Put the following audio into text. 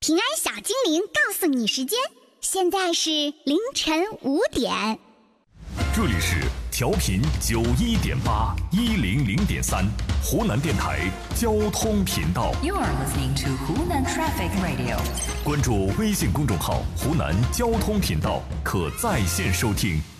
平安小精灵告诉你时间，现在是凌晨5点。 这里是调频91.8 100.3湖南电台交通频道。 You are listening to Hunan Traffic Radio。 关注微信公众号“湖南交通频道”，可在线收听。